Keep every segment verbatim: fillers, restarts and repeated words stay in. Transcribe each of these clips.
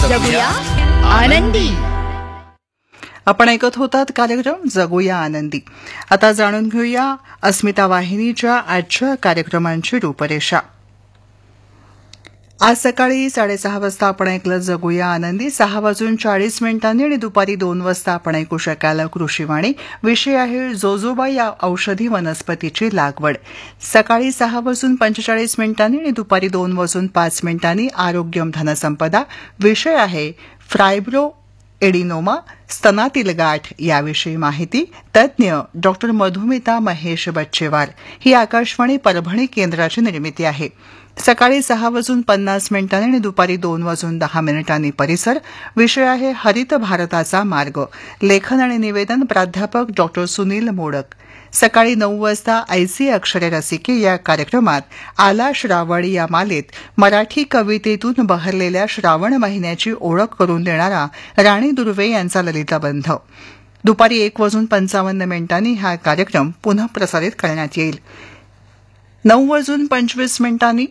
जगूया आनंदी. आपण ऐकत होतात कार्यक्रम जगूया आनंदी. आता जाणून घेऊया अस्मिता वाहिनीच्या आजच्या कार्यक्रमांची रूपरेषा. आज सकाळी साडेसहा वाजता आपण ऐकलं जगूया आनंदी. सहा वाजून चाळीस मिनिटांनी आणि दुपारी दोन वाजता आपण ऐकू शकाल कृषीवाणी. विषय आहे जोजोबा या औषधी वनस्पतीची लागवड. सकाळी सहा वाजून पंचेचाळीस मिनिटांनी आणि दुपारी दोन वाजून पाच मिनिटांनी आरोग्यम धनसंपदा. विषय आहे फ्रायब्रो एडिनोमा स्तनातील गाठ याविषयी माहिती. तज्ज्ञ डॉक्टर मधुमिता महेश बच्चेवार. ही आकाशवाणी परभणी केंद्राची निर्मिती आहे. सकाळी सहा वाजून पन्नास मिनिटांनी आणि दुपारी दोन वाजून दहा मिनिटांनी परिसर. विषय आहे हरित भारताचा मार्ग. लेखन आणि निवेदन प्राध्यापक डॉक्टर सुनील मोडक. सकाळी नऊ वाजता ऐसी अक्षरे रसिके या कार्यक्रमात आला श्रावण या मालेत मराठी कवितेतून बहरलेल्या श्रावण महिन्याची ओळख करून देणारा राणी दुर्वे यांचा ललितबंध. दुपारी एक वाजून पंचावन्न मिनिटांनी हा कार्यक्रम पुन्हा प्रसारित करण्यात येईल. नऊ वाजून पंचवीस मिनिटांनी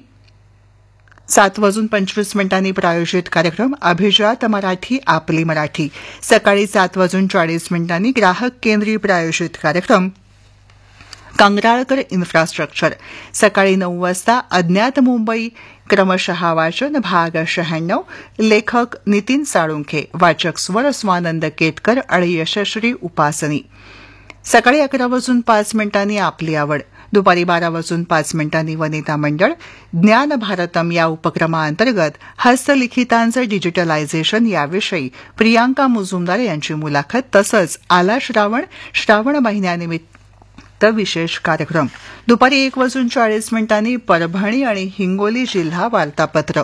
सात वाजून पंचवीस मिनिटांनी प्रायोजित कार्यक्रम अभिजात मराठी आपली मराठी. सकाळी सात वाजून चाळीस मिनिटांनी ग्राहक केंद्रीय प्रायोजित कार्यक्रम कंगराळकर इन्फ्रास्ट्रक्चर. सकाळी नऊ वाजता अज्ञात मुंबई क्रमशः वाचन भाग शहाण्णव. लेखक नितीन साळुंखे. वाचक स्वर स्वानंद केतकर आणि यशश्री उपासनी. सकाळी अकरा वाजून पाच मिनिटांनी आपली आवड. दुपारी बारा वाजून पाच मिनिटांनी वनिता मंडळ. ज्ञान भारतम या उपक्रमाअंतर्गत हस्तलिखितांचं डिजिटलायझेशन याविषयी प्रियांका मुजुमदार यांची मुलाखत. तसंच आला श्रावण श्रावण महिन्यानिमित्त विशेष कार्यक्रम. दुपारी एक वाजून चाळीस मिनिटांनी परभणी आणि हिंगोली जिल्हा वार्तापत्र.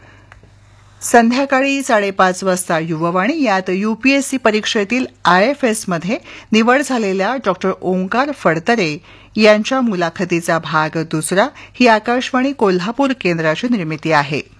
संध्याकाळी साडेपाच वाजता युववाणी. यात यूपीएससी परीक्षेतील आयएफएसमध्ये निवड झालेल्या डॉक्टर ओंकार फडतरे यांच्या मुलाखतीचा भाग दुसरा. ही आकाशवाणी कोल्हापूर केंद्राची निर्मिती आहे.